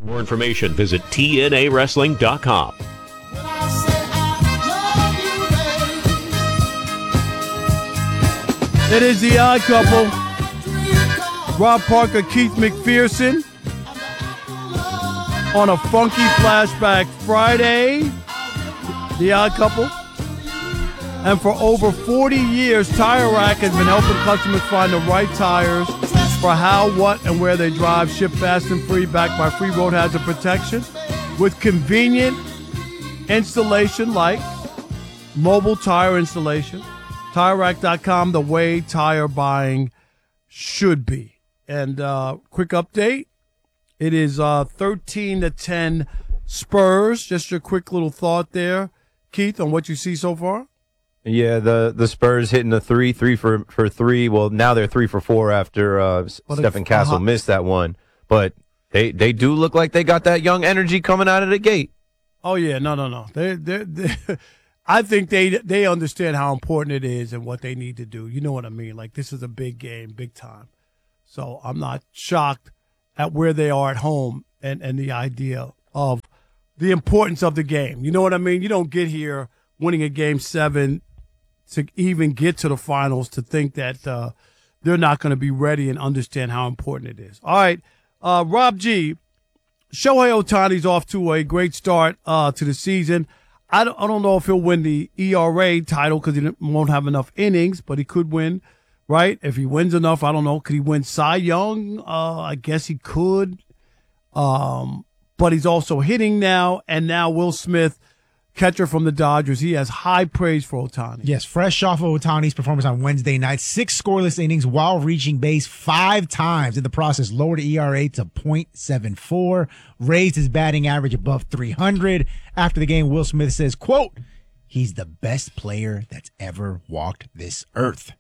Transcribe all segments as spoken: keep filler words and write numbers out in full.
For more information, visit T N A wrestling dot com. It is the Odd Couple. Rob Parker, Keith McPherson on a funky flashback Friday. The Odd Couple. And for over forty years, Tire Rack has been helping customers find the right tires for how, what, and where they drive. Ship fast and free, backed by free road hazard protection with convenient installation like mobile tire installation. Tire Rack dot com, the way tire buying should be. And uh, quick update. It is uh, thirteen to ten Spurs. Just your quick little thought there, Keith, on what you see so far. Yeah, the, the Spurs hitting the three, three for for three. Well, now they're three for four after uh, well, Stephen Castle uh-huh. missed that one. But they they do look like they got that young energy coming out of the gate. Oh yeah, no, no, no. They they I think they they understand how important it is and what they need to do. You know what I mean? Like, this is a big game, big time. So I'm not shocked at where they are at home and and the idea of the importance of the game. You know what I mean? You don't get here winning a game seven to even get to the finals to think that uh, they're not going to be ready and understand how important it is. All right, uh, Rob G. Shohei Ohtani's off to a great start uh, to the season. I don't, I don't know if he'll win the E R A title because he won't have enough innings, but he could win, right? If he wins enough, I don't know. Could he win Cy Young? Uh, I guess he could. Um, but he's also hitting now, and now Will Smith, catcher from the Dodgers, he has high praise for Ohtani. Yes, fresh off of Ohtani's performance on Wednesday night, six scoreless innings while reaching base five times. In the process, lowered the E R A to point seven four, raised his batting average above three hundred. After the game, Will Smith says, quote, "He's the best player that's ever walked this earth."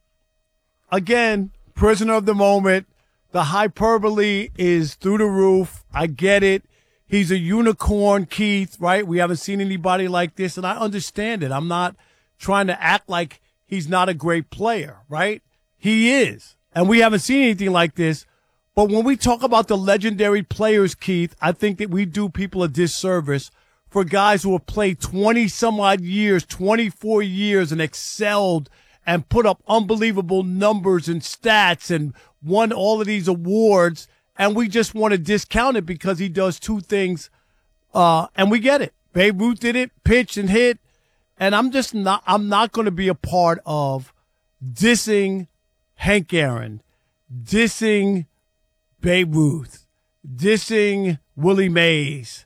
Again, prisoner of the moment. The hyperbole is through the roof. I get it. He's a unicorn, Keith, right? We haven't seen anybody like this, and I understand it. I'm not trying to act like he's not a great player, right? He is, and we haven't seen anything like this. But when we talk about the legendary players, Keith, I think that we do people a disservice for guys who have played twenty-some-odd years, twenty-four years, and excelled and put up unbelievable numbers and stats and won all of these awards. And we just want to discount it because he does two things, uh, and we get it. Babe Ruth did it, pitch and hit, and I'm just not. I'm not going to be a part of dissing Hank Aaron, dissing Babe Ruth, dissing Willie Mays,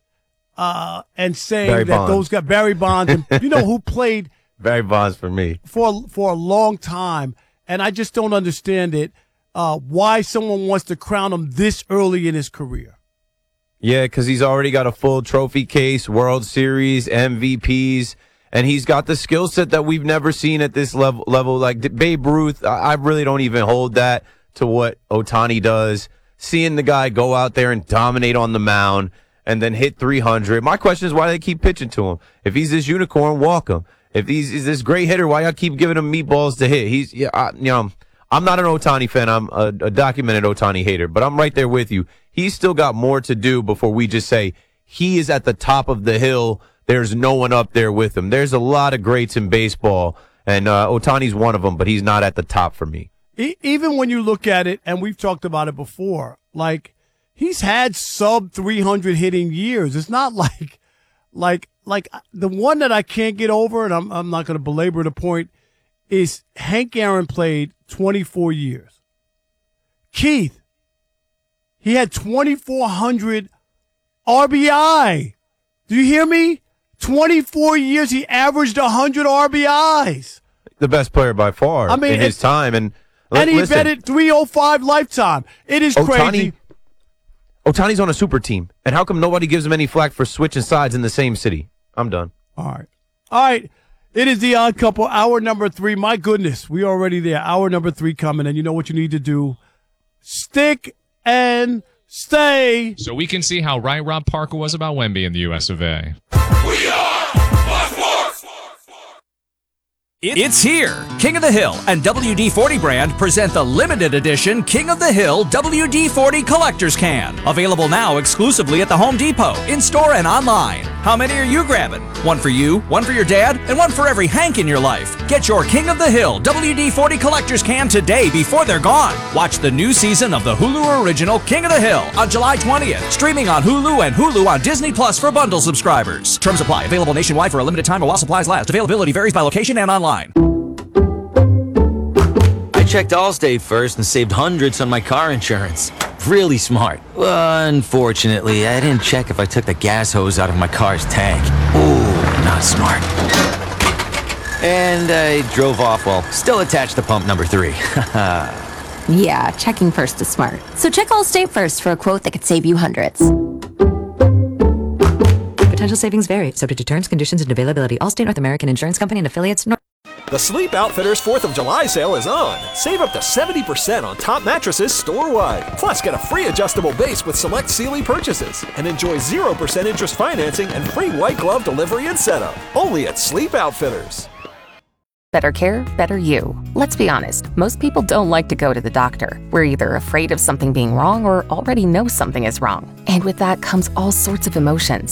uh, and saying Barry that Bonds. those guys, Barry Bonds, and you know who played Barry Bonds for me for for a long time, and I just don't understand it. Uh, why someone wants to crown him this early in his career. Yeah, because he's already got a full trophy case, World Series, M V Ps, and he's got the skill set that we've never seen at this level. Level like Babe Ruth, I really don't even hold that to what Ohtani does. Seeing the guy go out there and dominate on the mound and then hit three hundred. My question is why they keep pitching to him. If he's this unicorn, walk him. If he's, he's this great hitter, why y'all keep giving him meatballs to hit? He's, yeah, I, you know. I'm not an Ohtani fan. I'm a, a documented Ohtani hater, but I'm right there with you. He's still got more to do before we just say he is at the top of the hill. There's no one up there with him. There's a lot of greats in baseball, and uh, Ohtani's one of them, but he's not at the top for me. Even when you look at it, and we've talked about it before, like he's had sub three hundred hitting years. It's not like, like, like the one that I can't get over, and I'm I'm not going to belabor the point, is Hank Aaron played twenty-four years. Keith, he had twenty-four hundred R B I. Do you hear me? twenty-four years, he averaged one hundred R B Is. The best player by far I mean, in his time. And, and he listen, batted three oh five lifetime. It is Ohtani, crazy. Ohtani's on a super team. And how come nobody gives him any flack for switching sides in the same city? I'm done. All right. All right. It is the Odd Couple, hour number three. My goodness, we already there. Hour number three coming, and you know what you need to do. Stick and stay. So we can see how right Rob Parker was about Wemby in the U S of A. We are Fox Sports! It's here! King of the Hill and W D forty brand present the limited edition King of the Hill W D forty Collector's Can. Available now exclusively at the Home Depot, in-store and online. How many are you grabbing? One for you, one for your dad, and one for every Hank in your life. Get your King of the Hill W D forty Collector's Can today before they're gone. Watch the new season of the Hulu original King of the Hill on July twentieth. Streaming on Hulu and Hulu on Disney Plus for bundle subscribers. Terms apply. Available nationwide for a limited time while supplies last. Availability varies by location and online. I checked Allstate first and saved hundreds on my car insurance. Really smart. Unfortunately, I didn't check if I took the gas hose out of my car's tank. Ooh, not smart. And I drove off while still attached to pump number three. Yeah, checking first is smart. So check Allstate first for a quote that could save you hundreds. Potential savings vary, subject to terms, conditions, and availability. Allstate North American Insurance Company and affiliates. Nor- The Sleep Outfitters fourth of July sale is on. Save up to seventy percent on top mattresses store-wide. Plus, get a free adjustable base with select Sealy purchases. And enjoy zero percent interest financing and free white glove delivery and setup. Only at Sleep Outfitters. Better care, better you. Let's be honest, most people don't like to go to the doctor. We're either afraid of something being wrong or already know something is wrong. And with that comes all sorts of emotions.